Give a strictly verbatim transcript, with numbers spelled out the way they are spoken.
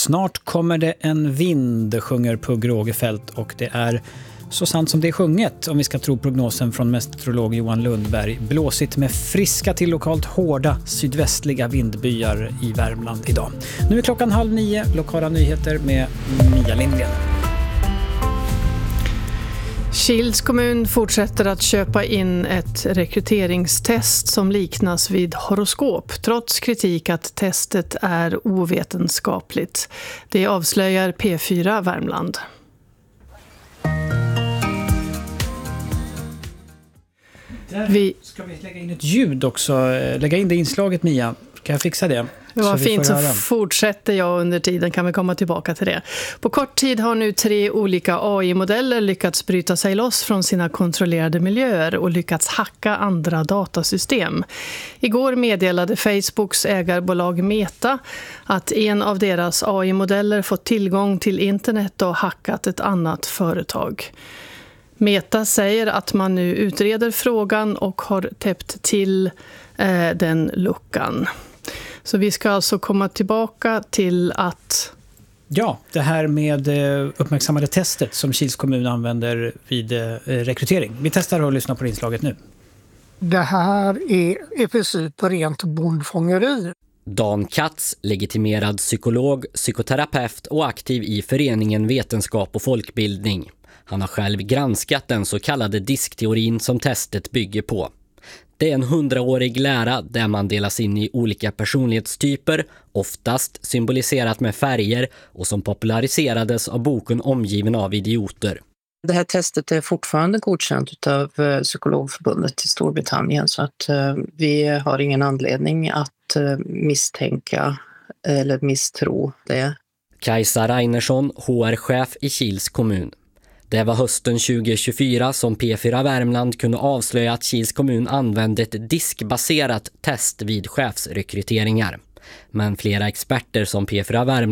Snart kommer det en vind, sjunger Pugh Rogefeldt, och det är så sant som det är sjunget om vi ska tro prognosen från meteorolog Johan Lundberg. Blåsigt med friska till lokalt hårda sydvästliga vindbyar i Värmland idag. Nu är klockan halv nio, lokala nyheter med Mia Lindgren. Kils kommun fortsätter att köpa in ett rekryteringstest som liknas vid horoskop, trots kritik att testet är ovetenskapligt. Det avslöjar P fyra Värmland. Vi... Ska vi lägga in ett ljud också? Lägga in det inslaget, Mia. Kan jag fixa det? Det var fint, så fortsätter jag under tiden, kan vi komma tillbaka till det. På kort tid har nu tre olika A I-modeller lyckats bryta sig loss från sina kontrollerade miljöer och lyckats hacka andra datasystem. Igår meddelade Facebooks ägarbolag Meta att en av deras A I-modeller fått tillgång till internet och hackat ett annat företag. Meta säger att man nu utreder frågan och har täppt till eh, den luckan. Så vi ska alltså komma tillbaka till att... Ja, det här med uppmärksammade testet som Kils kommun använder vid rekrytering. Vi testar och lyssnar på inslaget nu. Det här är i princip rent bondfångeri. Dan Katz, legitimerad psykolog, psykoterapeut och aktiv i föreningen Vetenskap och folkbildning. Han har själv granskat den så kallade diskteorin som testet bygger på. Det är en hundraårig lära där man delas in i olika personlighetstyper, oftast symboliserat med färger, och som populariserades av boken Omgiven av idioter. Det här testet är fortfarande godkänt av Psykologförbundet i Storbritannien, så att vi har ingen anledning att misstänka eller misstro det. Kajsa Reinersson, H R-chef i Kils kommun. Det var hösten tjugo tjugofyra som P fyra Värmland kunde avslöja att Kils kommun använde ett diskbaserat test vid chefsrekryteringar. Men flera experter som P fyra Värmland